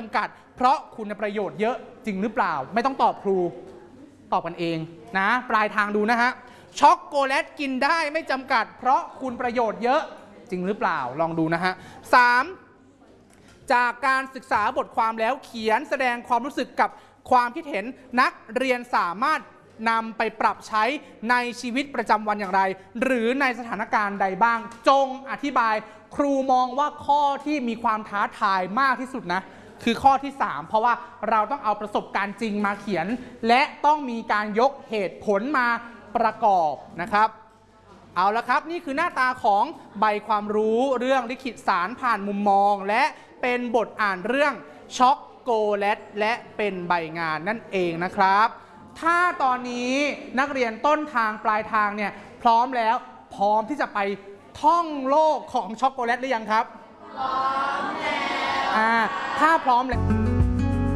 ำกัดเพราะคุณประโยชน์เยอะจริงหรือเปล่าไม่ต้องตอบครูตอบกันเองนะปลายทางดูนะฮะช็อกโกแลตกินได้ไม่จำกัดเพราะคุณประโยชน์เยอะจริงหรือเปล่าลองดูนะฮะ 3. จากการศึกษาบทความแล้วเขียนแสดงความรู้สึกกับความคิดเห็นนักเรียนสามารถนำไปปรับใช้ในชีวิตประจำวันอย่างไรหรือในสถานการณ์ใดบ้างจงอธิบายครูมองว่าข้อที่มีความท้าทายมากที่สุดนะคือข้อที่ 3เพราะว่าเราต้องเอาประสบการณ์จริงมาเขียนและต้องมีการยกเหตุผลมาประกอบนะครับเอาละครับนี่คือหน้าตาของใบความรู้เรื่องลิขิตสารผ่านมุมมองและเป็นบทอ่านเรื่องช็อกโกแลตและเป็นใบงานนั่นเองนะครับถ้าตอนนี้นักเรียนต้นทางปลายทางเนี่ยพร้อมแล้วพร้อมที่จะไปท่องโลกของช็อกโกแลตหรือยังครับพร้อมแล้วถ้าพร้อมแล้ว